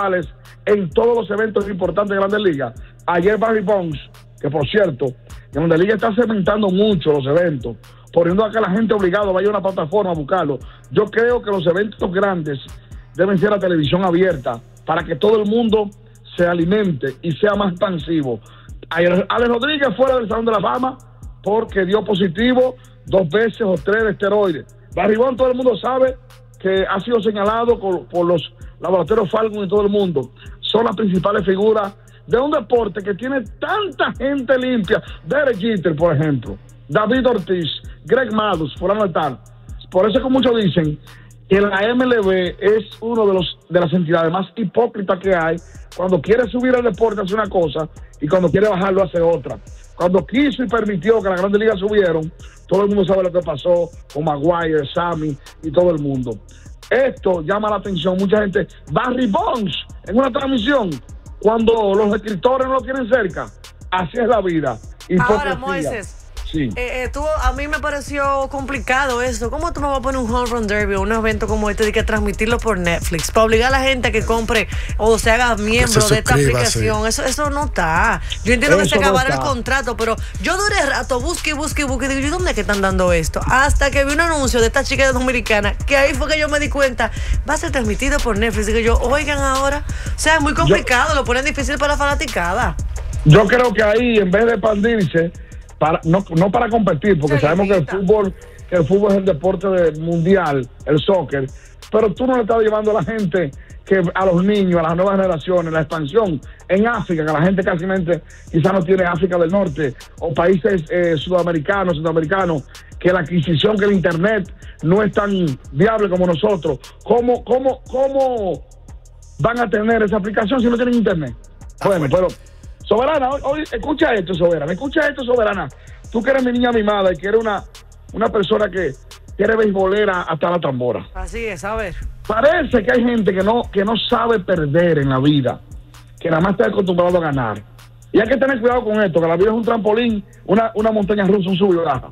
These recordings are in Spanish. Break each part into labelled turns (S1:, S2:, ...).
S1: principales en todos los eventos importantes de Grandes Ligas. Ayer Barry Bonds, que por cierto, Grandes Ligas está cementando mucho los eventos, poniendo a que la gente obligado vaya a una plataforma a buscarlo. Yo creo que los eventos grandes deben ser a televisión abierta para que todo el mundo se alimente y sea más expansivo. Alex Rodríguez fuera del Salón de la Fama porque dio positivo 2 veces o 3 de esteroides. Barry Bonds, todo el mundo sabe que ha sido señalado por los laboratorios Falcon y todo el mundo. Son las principales figuras de un deporte que tiene tanta gente limpia. Derek Jeter, por ejemplo, David Ortiz, Greg Maddux, fulano de tal. Por eso es que muchos dicen que la MLB es uno de las entidades más hipócritas que hay. Cuando quiere subir el deporte hace una cosa y cuando quiere bajarlo hace otra. Cuando quiso y permitió que las Grandes Ligas subieron, todo el mundo sabe lo que pasó con Maguire, Sammy y todo el mundo. Esto llama la atención. Mucha gente, Barry Bonds, en una transmisión, cuando los escritores no lo tienen cerca. Así es la vida.
S2: Ahora, Moisés,
S1: sí.
S2: A mí me pareció complicado eso. ¿Cómo tú no vas a poner un Home Run Derby o un evento como este de que transmitirlo por Netflix para obligar a la gente a que compre o se haga miembro de esta aplicación? Eso no está. Yo entiendo que se acabara el contrato, pero yo duré rato, busqué. Digo, ¿y dónde es que están dando esto? Hasta que vi un anuncio de esta chica dominicana, que ahí fue que yo me di cuenta, va a ser transmitido por Netflix. Digo yo, oigan ahora. O sea, es muy complicado, lo ponen difícil para la fanaticada.
S1: Yo creo que ahí, en vez de expandirse, no para competir, porque sabemos que el fútbol es el deporte mundial, el soccer, pero tú no le estás llevando a la gente, a los niños, a las nuevas generaciones, la expansión en África, que la gente casi quizás no tiene África del Norte, o países sudamericanos, que la adquisición, que el internet no es tan viable como nosotros. ¿Cómo van a tener esa aplicación si no tienen internet? Bueno, pero Soberana, hoy escucha esto, Soberana. Tú que eres mi niña mimada y que eres una persona que eres beisbolera hasta la tambora.
S2: Así es, a ver.
S1: Parece que hay gente que no sabe perder en la vida, que nada más está acostumbrado a ganar. Y hay que tener cuidado con esto, que la vida es un trampolín, una montaña rusa, un sub y baja.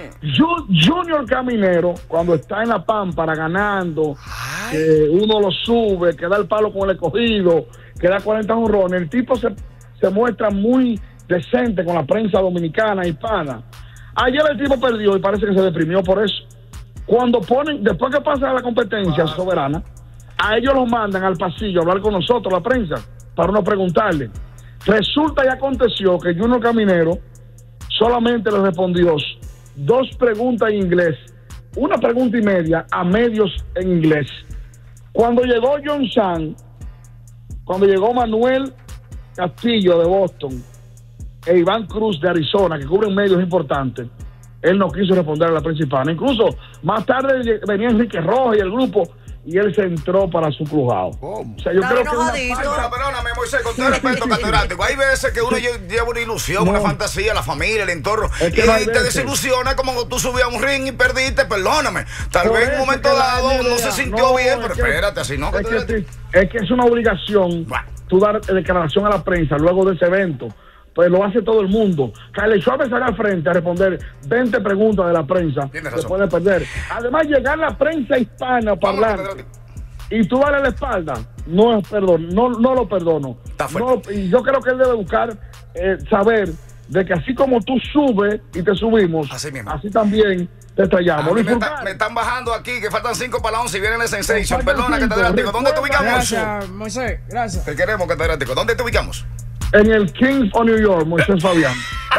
S1: Junior Caminero, cuando está en la pámpara ganando, que uno lo sube, que da el palo con el escogido, que da 40 jonrones, el tipo se muestra muy decente con la prensa dominicana, hispana. Ayer el tipo perdió y parece que se deprimió por eso. Cuando después que pasa la competencia Soberana, a ellos los mandan al pasillo a hablar con nosotros, la prensa, para no preguntarle. Resulta y aconteció que Junior Caminero solamente le respondió 2 preguntas en inglés, 1 pregunta y media a medios en inglés. Cuando llegó John San, cuando llegó Manuel Castillo de Boston e Iván Cruz de Arizona, que cubren medios importantes, él no quiso responder a la prensa hispana. Incluso más tarde venía Enrique Rojas y el grupo, y él se entró para su crujado. O sea, yo creo que
S3: perdóname, Moisés, con todo respeto, catedrático, hay veces que uno lleva una ilusión, una fantasía, la familia, el entorno, y te desilusiona como tú subías a un ring y perdiste, perdóname. Tal vez en un momento dado no se sintió bien, pero espérate, así no.
S1: Es que es una obligación tú dar declaración a la prensa luego de ese evento. Pues lo hace todo el mundo. Kyle Schwarber sale al frente a responder 20 preguntas de la prensa después de perder. Además, llegar la prensa hispana para hablar y tú darle la espalda, no es perdón, no lo perdono. Y yo creo que él debe buscar saber de que así como tú subes y te subimos, así también te estrellamos.
S3: Me están bajando aquí, que faltan 5 para las 11 y viene la Sensation. Perdona, catedrático, ¿dónde te ubicamos?
S4: Gracias, Moisés, gracias.
S3: Te queremos, catedrático. ¿Dónde te ubicamos?
S1: En el Kings of New York, Moisés Fabián.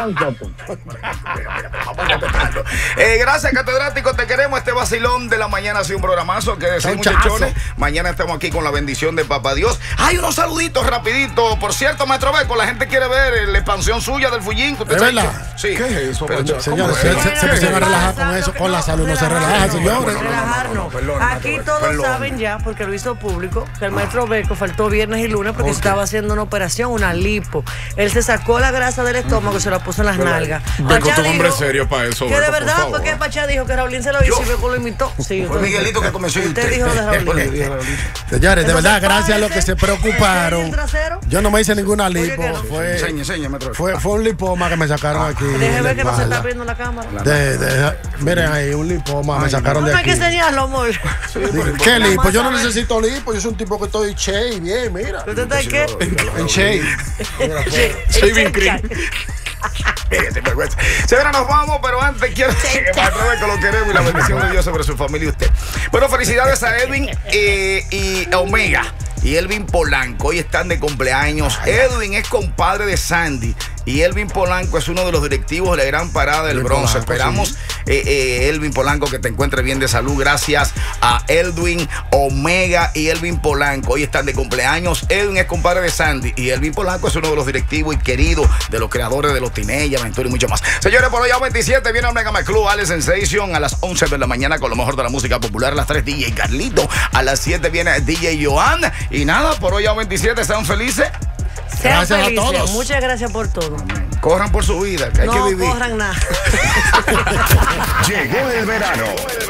S3: Gracias, catedrático, te queremos. Este vacilón de la mañana ha sido un programazo. Que decir, muchachones, mañana estamos aquí con la bendición de Papá Dios. Hay unos saluditos rapidito. Por cierto, maestro Beco, la gente quiere ver la expansión suya del Fullín.
S5: ¿Es verdad?
S3: Sí.
S5: ¿Qué es eso? Señores, se empiezan a relajar con eso, con la salud. No se relajan, señores.
S2: Relajarnos. Aquí todos saben ya, porque lo hizo público, que el maestro Beco faltó viernes y lunes porque estaba haciendo una operación, una lipo. Él se sacó la grasa del estómago, se la puso en las nalgas.
S6: Ven con tu hombre serio para eso.
S2: Que de verdad, porque Pachá dijo que Raulín se lo hizo y Beco lo imitó. Sí,
S3: fue Miguelito que comenzó.
S2: Usted dijo de Raulín.
S5: Señores, de verdad, gracias a los que se preocuparon. Yo no me hice ninguna lipo. Fue un lipoma que me sacaron aquí.
S2: Deje ver que no se está viendo la cámara.
S5: Miren ahí, un lipoma me sacaron de aquí.
S2: No hay que enseñarlo, amor.
S5: ¿Qué lipo? Yo no necesito lipo. Yo soy un tipo que estoy che, bien, mira.
S2: ¿Usted está en qué?
S5: En che.
S6: Shaving cream.
S3: Señora, nos vamos, pero antes quiero que con lo queremos y la bendición de Dios sobre su familia y usted. Bueno, felicidades a Edwin y Omega y Elvin Polanco. Hoy están de cumpleaños. Edwin es compadre de Sandy y Elvin Polanco es uno de los directivos de la Gran Parada del Bronce. Esperamos, Elvin Polanco, que te encuentre bien de salud. Gracias a Edwin, Omega y Elvin Polanco. Hoy están de cumpleaños. Edwin es compadre de Sandy y Elvin Polanco es uno de los directivos y queridos de los creadores de los Tinella, Aventura y mucho más. Señores, por hoy a 27 viene Omega My Club, Ale Sensation a las 11 de la mañana con lo mejor de la música popular. A las 3 DJ Carlito. A las 7 viene DJ Joan. Y nada, por hoy a 27 sean felices.
S2: Sean
S5: gracias
S2: felices.
S5: a todos.
S2: Muchas gracias por todo.
S3: Corran por su vida, que hay que vivir.
S2: No corran nada.
S7: Llegó el verano.